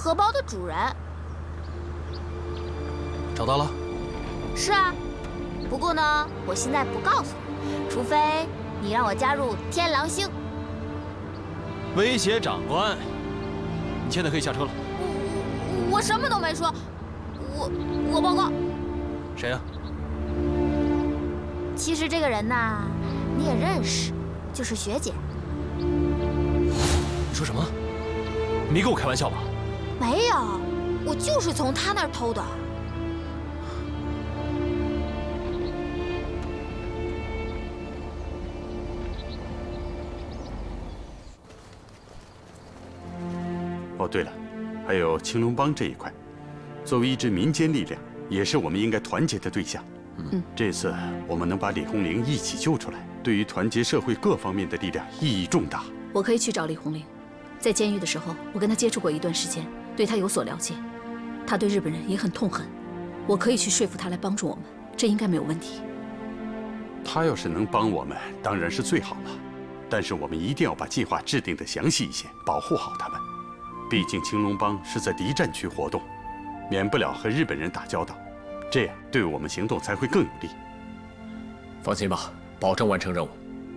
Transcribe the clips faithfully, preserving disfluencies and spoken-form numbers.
荷包的主人。 找到了？ 是啊，不过呢，我现在不告诉你，除非你让我加入天狼星。 威胁长官，你现在可以下车了。 我我我什么都没说，我我报告。 谁呀？ 其实这个人呐，你也认识，就是学姐。 你说什么？你没跟我开玩笑吧？ 没有，我就是从他那儿偷的。 哦，对了，还有青龙帮这一块，作为一支民间力量，也是我们应该团结的对象。嗯，这次我们能把李红玲一起救出来，对于团结社会各方面的力量意义重大。 我可以去找李红玲，在监狱的时候，我跟她接触过一段时间，对她有所了解。她对日本人也很痛恨，我可以去说服她来帮助我们，这应该没有问题。 她要是能帮我们，当然是最好了。但是我们一定要把计划制定得详细一些，保护好他们。毕竟青龙帮是在敌占区活动，免不了和日本人打交道，这样对我们行动才会更有利。 放心吧，保证完成任务。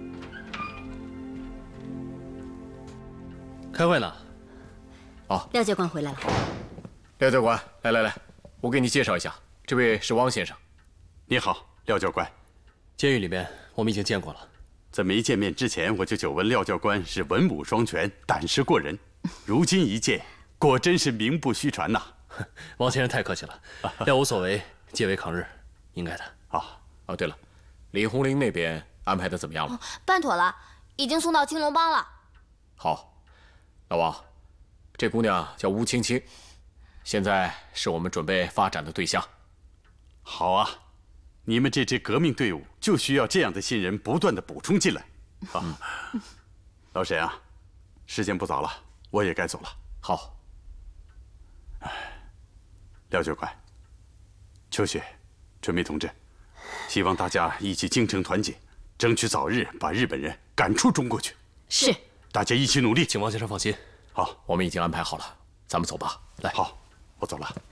开会呢？ 哦， 廖教官回来了。 廖教官，来来来，我给你介绍一下，这位是汪先生。 你好，廖教官。 监狱里面我们已经见过了， 在没见面之前，我就久闻廖教官是文武双全，胆识过人。如今一见，果真是名不虚传呐！ 王先生太客气了，廖无所为，皆为抗日，应该的。 啊哦，对了，李红玲那边安排的怎么样了？ 哦，办妥了，已经送到青龙帮了。 好，老王，这姑娘叫吴青青，现在是我们准备发展的对象。 好啊，你们这支革命队伍就需要这样的新人不断的补充进来。啊，嗯、老沈啊，时间不早了。我也该走了。 好。 哎，廖教官、秋雪、春梅同志，希望大家一起精诚团结，争取早日把日本人赶出中国去。 是。 大家一起努力。 请王先生放心。 好， 我们已经安排好了，咱们走吧。来。 好，我走了。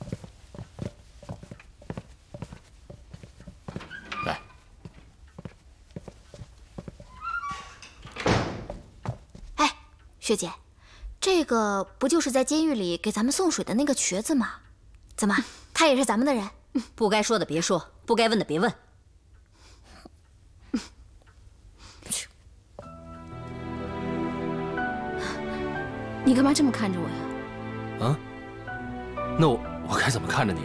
来。 哎，学姐。这个不就是在监狱里给咱们送水的那个瘸子吗？怎么，他也是咱们的人？ 不该说的别说，不该问的别问。你干嘛这么看着我呀？ 啊？那我我该怎么看着你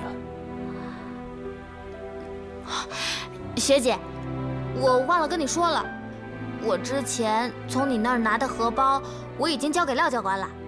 啊？学姐，我忘了跟你说了，我之前从你那儿拿的荷包，我已经交给廖教官了。